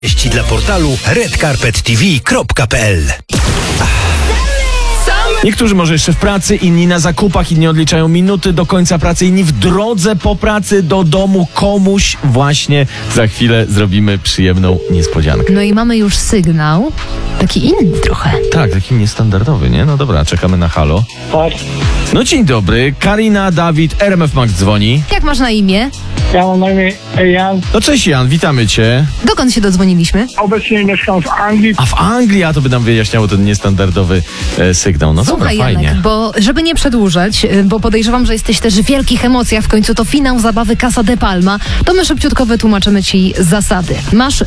Treści dla portalu redcarpettv.pl. Niektórzy może jeszcze w pracy, inni na zakupach, inni odliczają minuty do końca pracy, inni w drodze po pracy do domu. Komuś właśnie za chwilę zrobimy przyjemną niespodziankę. No i mamy już sygnał, taki inny trochę. Tak, taki niestandardowy, nie? No dobra, czekamy na halo. Tak, No dzień dobry, Karina, Dawid, RMF Max dzwoni. Jak masz na imię? ja mam na imię Jan. No cześć Jan, witamy cię. Dokąd się dodzwoniliśmy? Obecnie mieszkam w Anglii. A w Anglii, a to by nam wyjaśniało ten niestandardowy sygnał. No Słuchaj, dobra, fajnie. Janek, bo żeby nie przedłużać, bo podejrzewam, że jesteś też w wielkich emocjach, w końcu to finał zabawy Casa de Palma, to my szybciutko wytłumaczymy ci zasady. Masz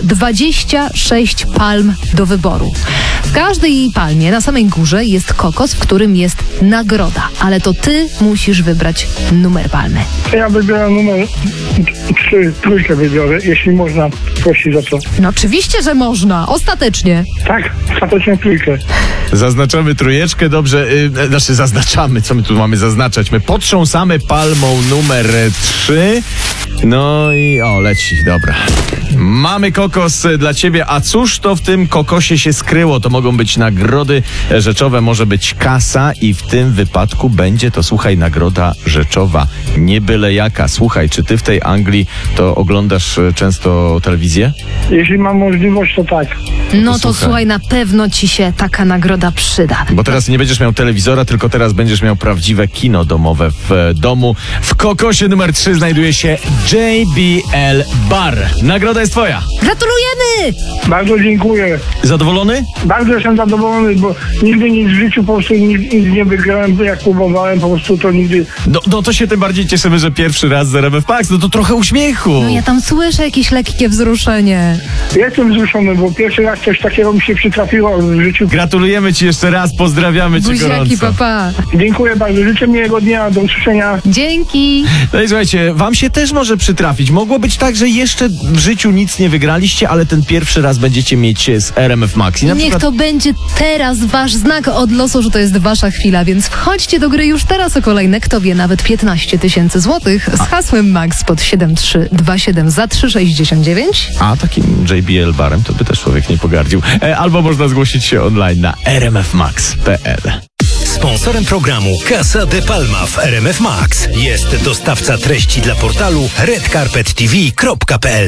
26 palm do wyboru. W każdej palmie na samej górze jest kokos, w którym jest nagroda, ale to ty musisz wybrać numer palmy. Ja wybieram numer 3, trójkę wybiorę, jeśli można prosić za to. No oczywiście, że można, ostatecznie. Tak, ostatecznie trójkę. Zaznaczamy trójeczkę, dobrze, zaznaczamy, co my tu mamy zaznaczać? My potrząsamy palmą numer 3, no i leci, dobra. Mamy kokos dla ciebie, a cóż to w tym kokosie się skryło? To mogą być nagrody rzeczowe, może być kasa i w tym wypadku będzie to, słuchaj, nagroda rzeczowa, nie byle jaka. Słuchaj, czy ty w tej Anglii to oglądasz często telewizję? Jeśli mam możliwość, to tak. No to słuchaj, na pewno ci się taka nagroda przyda. Bo teraz nie będziesz miał telewizora, tylko teraz będziesz miał prawdziwe kino domowe w domu. W kokosie numer 3 znajduje się JBL Bar. Nagroda jest twoja. Gratulujemy! Bardzo dziękuję. Zadowolony? Bardzo jestem zadowolony, bo nigdy nic w życiu po prostu nic nie wygrałem, jak próbowałem, po prostu to nigdy... No to się tym bardziej cieszymy, że pierwszy raz z RMF Max, no to trochę uśmiechu. No ja tam słyszę jakieś lekkie wzruszenie. Jestem wzruszony, bo pierwszy raz coś takiego mi się przytrafiło w życiu. Gratulujemy ci jeszcze raz, pozdrawiamy cię Buziaki, gorąco. papa. Dziękuję bardzo, życzę miłego dnia, do usłyszenia. Dzięki. No i słuchajcie, wam się też może przytrafić. Mogło być tak, że jeszcze w życiu nic nie wygraliście, ale ten pierwszy raz będziecie mieć z RMF Max. I na Niech przykład... to będzie teraz wasz znak od losu, że to jest wasza chwila, więc wchodźcie do gry już teraz o kolejne, kto wie, nawet 15 000 złotych z hasłem MAX pod 7327 za 369. A takim JBL barem to by też człowiek nie pogardził. Albo można zgłosić się online na rmfmax.pl. Sponsorem programu Casa de Palma w RMF Max jest dostawca treści dla portalu redcarpettv.pl.